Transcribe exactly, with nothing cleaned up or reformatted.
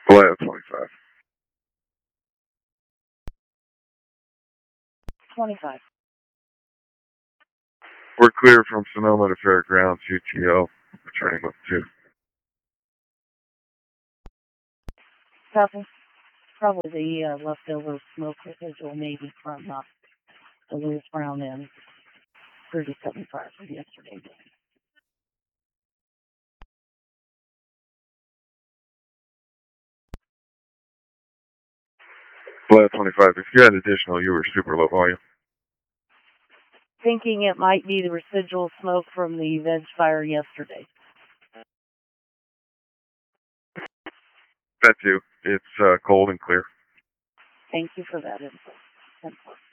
Flat twenty-five. twenty-five. We're clear from Sonoma to Fairgrounds, U T O, returning with two. Copy. Probably the uh, leftover smoke residual maybe from uh, the Lewis Brown and thirty-seven fire from yesterday. Flat twenty-five. If you had additional, you were super low volume. Thinking it might be the residual smoke from the veg fire yesterday. That too. It's uh, cold and clear. Thank you for that info.